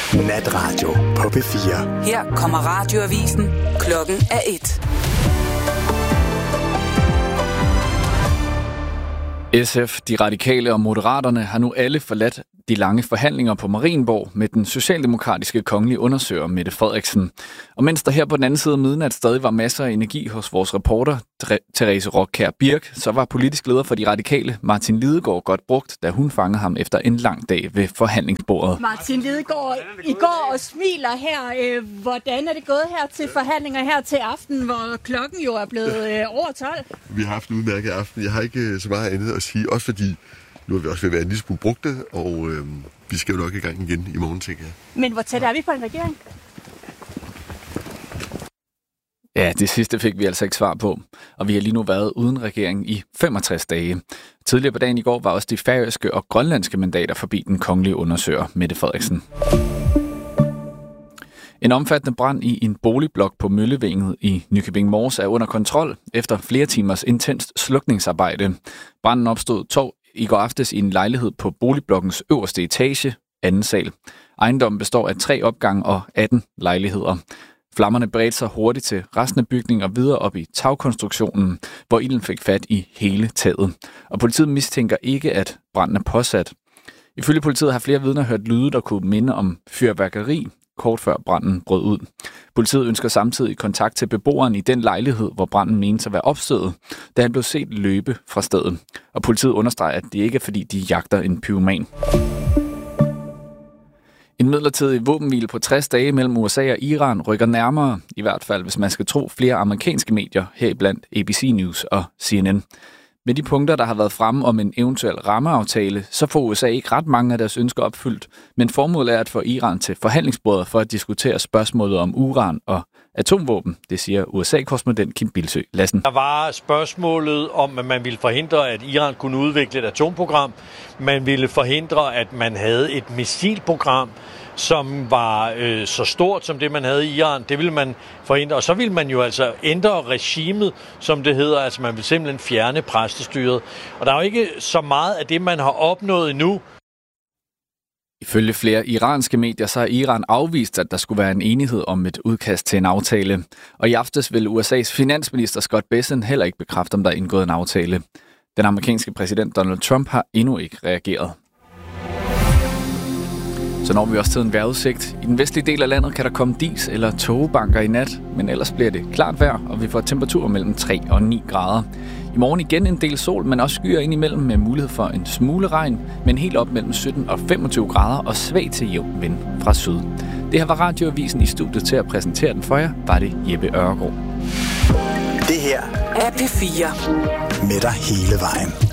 Natradio på P4. Her kommer radioavisen. Klokken er 1. SF, De Radikale og Moderaterne har nu alle forladt de lange forhandlinger på Marienborg med den socialdemokratiske kongelige undersøger Mette Frederiksen. Og mens der her på den anden side af midnat stadig var masser af energi hos vores reporter Therese Rockkjær Birk, så var politisk leder for De Radikale Martin Lidegaard godt brugt, da hun fangede ham efter en lang dag ved forhandlingsbordet. Martin Lidegaard, I går og smiler her. Hvordan er det gået her til forhandlinger her til aften, hvor klokken jo er blevet over 12? Vi har haft en udmærket aften. Jeg har ikke så meget andet at sige, også fordi nu er vi også ved at være en lille smule brugte, og vi skal jo nok i gang igen i morgen, tænker jeg. Men hvor tæt er vi på en regering? Ja, det sidste fik vi altså ikke svar på, og vi har lige nu været uden regering i 65 dage. Tidligere på dagen i går var også de færøske og grønlandske mandater forbi den kongelige undersøger Mette Frederiksen. En omfattende brand i en boligblok på Møllevænget i Nykøbing Mors er under kontrol efter flere timers intenst slukningsarbejde. Branden opstod i går aftes i en lejlighed på boligblokkens øverste etage, anden sal. Ejendommen består af 3 opgange og 18 lejligheder. Flammerne bredte sig hurtigt til resten af bygningen og videre op i tagkonstruktionen, hvor ilden fik fat i hele taget. Og politiet mistænker ikke, at branden er påsat. Ifølge politiet har flere vidner hørt lyde, der kunne minde om fyrværkeri, kort før branden brød ud. Politiet ønsker samtidig kontakt til beboeren i den lejlighed, hvor branden menes at være opstået, da han blev set løbe fra stedet. Og politiet understreger, at det ikke er fordi, de jagter en pyroman. En midlertidig våbenhvile på 60 dage mellem USA og Iran rykker nærmere, i hvert fald hvis man skal tro flere amerikanske medier, heriblandt ABC News og CNN. Med de punkter, der har været fremme om en eventuel rammeaftale, så får USA ikke ret mange af deres ønsker opfyldt, men formålet er at få Iran til forhandlingsbordet for at diskutere spørgsmålet om uran og atomvåben, det siger USA-korrespondent Kim Bildsøe Lassen. Der var spørgsmålet om, at man ville forhindre, at Iran kunne udvikle et atomprogram. Man ville forhindre, at man havde et missilprogram, som var så stort som det, man havde i Iran. Det ville man forhindre. Og så ville man jo altså ændre regimet, som det hedder. Altså man vil simpelthen fjerne præstestyret. Og der er jo ikke så meget af det, man har opnået endnu. Ifølge flere iranske medier, så har Iran afvist, at der skulle være en enighed om et udkast til en aftale. Og i aftes vil USA's finansminister Scott Bessent heller ikke bekræfte, om der er indgået en aftale. Den amerikanske præsident Donald Trump har endnu ikke reageret. Så når vi også til en vejrudsigt. I den vestlige del af landet kan der komme dis eller tågebanker i nat, men ellers bliver det klart vejr, og vi får temperaturer mellem 3 og 9 grader. I morgen igen en del sol, men også skyer indimellem med mulighed for en smule regn, men helt op mellem 17 og 25 grader og svag til jævn vind fra syd. Det her var radioavisen. I studiet til at præsentere den for jer, var det Jeppe Ørgaard. Det her er P4. med dig hele vejen.